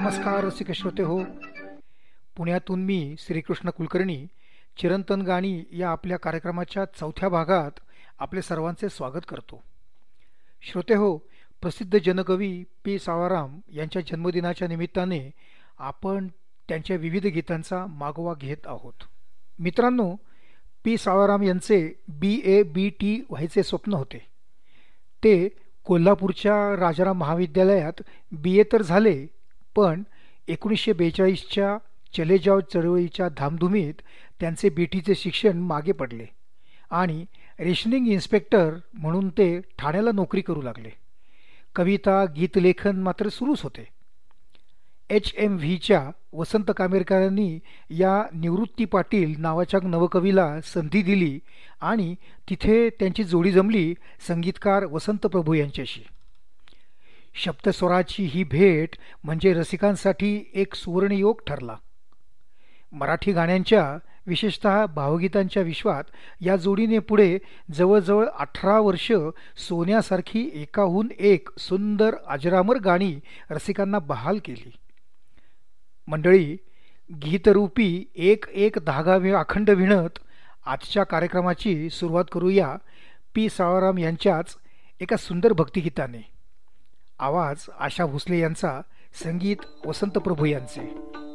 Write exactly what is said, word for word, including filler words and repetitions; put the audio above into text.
नमस्कार रसिक श्रोते हो. पुण्यातून मी श्रीकृष्ण कुलकर्णी चिरंतन गाणी या आपल्या कार्यक्रमाच्या चौथ्या भागात आपले सर्वांचे स्वागत करतो. श्रोते हो, प्रसिद्ध जनकवी पी सावळाराम यांच्या जन्मदिनाच्या निमित्ताने आपण त्यांच्या विविध गीतांचा मागोवा घेत आहोत. मित्रांनो, पी सावळाराम यांचे बी ए बी टी व्हायचे स्वप्न होते. ते कोल्हापूरच्या राजाराम महाविद्यालयात बी ए तर झाले, पण एकोणीसशे बेचाळीसच्या चले जाव चळवळीच्या धामधुमीत त्यांचे बीटीचे शिक्षण मागे पडले आणि रेशनिंग इन्स्पेक्टर म्हणून ते ठाण्याला नोकरी करू लागले. कविता गीतलेखन मात्र सुरूच होते. एच एम व्हीच्या वसंत कामेरकरांनी या निवृत्ती पाटील नावाच्या नवकवीला संधी दिली आणि तिथे त्यांची जोडी जमली संगीतकार वसंत प्रभू यांच्याशी. शब्दस्वराची ही भेट म्हणजे रसिकांसाठी एक सुवर्णयोग ठरला. मराठी गाण्यांच्या विशेषतः भावगीतांच्या विश्वात या जोडीने पुढे जवळजवळ अठरा वर्ष सोन्यासारखी एकाहून एक सुंदर अजरामर गाणी रसिकांना बहाल केली. मंडळी, गीतरूपी एक एक धागा अखंड विणत आजच्या कार्यक्रमाची सुरुवात करूया पी सावळाराम यांच्याच एका सुंदर भक्तिगीताने. आवाज आशा भोसले यांचा, संगीत वसंत प्रभू यांचे.